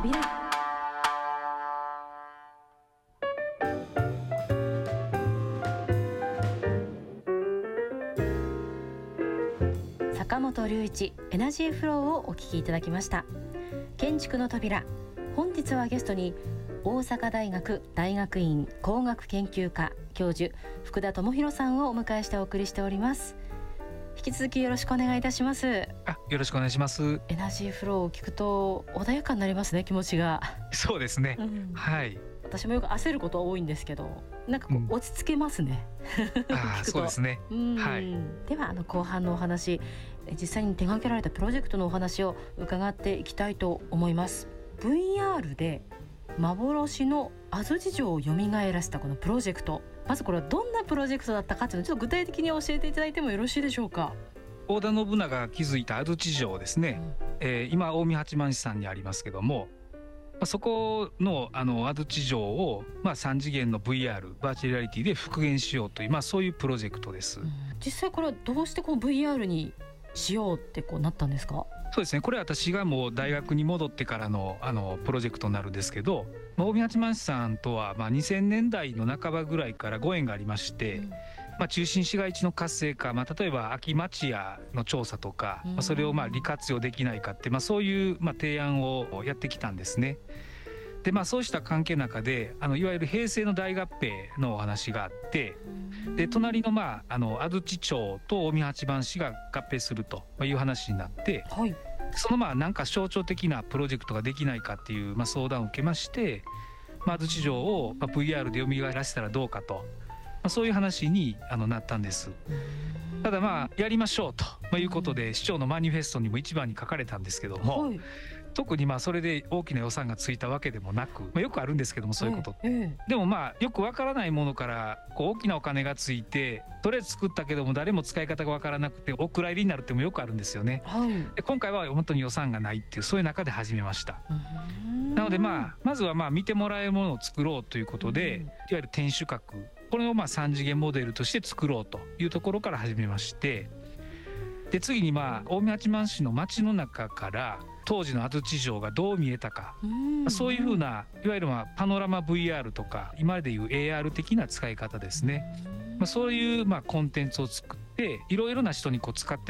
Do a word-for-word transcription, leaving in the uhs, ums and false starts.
ビラ坂本龍一エナジーフローをお聞きいただきました。建築の扉、本日はゲストに大阪大学大学院工学研究科教授福田智博さんをお迎えしてお送りしております。引き続きよろしくお願いいたします。 あ、よろしくお願いします。 エナジーフローを聞くと穏やかになりますね、気持ちが。 そうですね、うん、はい。 私もよく焦ることは多いんですけど、なんかこう落ち着けますね、うん、 あそうですね、はい、 ではあの後半のお話、実際に手掛けられたプロジェクトのお話を伺っていきたいと思います。 ブイアール で幻の安土城を蘇らせたこのプロジェクト、まずこれはどんなプロジェクトだったかというのをちょっと具体的に教えていただいてもよろしいでしょうか。 織田信長が築いた安土城ですね、うんえー、今近江八幡市さんにありますけども、そこ の, あの安土城を、まあ、さん次元の ブイアール バーチャルリアリティで復元しようという、まあ、そういうプロジェクトです、うん、 実際これはどうしてこう ブイアール にしようってこうなったんですか。 そうですね、これは私がもう大学に戻ってからの、あのプロジェクトになるんですけど、まあ、近江八幡市さんとは、まあ、にせんねんだいの半ばぐらいからご縁がありまして、うんまあ、中心市街地の活性化、まあ、例えば空き町屋の調査とか、まあ、それをまあ利活用できないかって、まあ、そういうまあ提案をやってきたんですね。でまあ、そうした関係の中であのいわゆる平成の大合併のお話があって、で隣の,、まあ、あの安土町と近江八幡市が合併するという話になって、はい、そのまあなんか象徴的なプロジェクトができないかっていうまあ相談を受けまして、まあ、安土城を ブイアール で蘇らせたらどうかと、まあ、そういう話にあのなったんです。ただまあやりましょうということで市長のマニフェストにも一番に書かれたんですけども、はい、特にまあそれで大きな予算がついたわけでもなく、まあ、よくあるんですけどもそういうこと、ええ、でもまあよくわからないものからこう大きなお金がついてとりあえず作ったけども誰も使い方がわからなくてお蔵入りになるってもよくあるんですよね、はい、で今回は本当に予算がないっていうそういう中で始めました。なのでまあまずはまあ見てもらえるものを作ろうということで、いわゆる天守閣、これをまあさん次元モデルとして作ろうというところから始めまして、で次にまあ近江八幡市の街の中から当時の安土城がどう見えたか、そういうふうないわゆるまあパノラマ ブイアール とか今でいう エーアール 的な使い方ですね、まあ、そういうまあコンテンツを作っていろいろな人にこう使って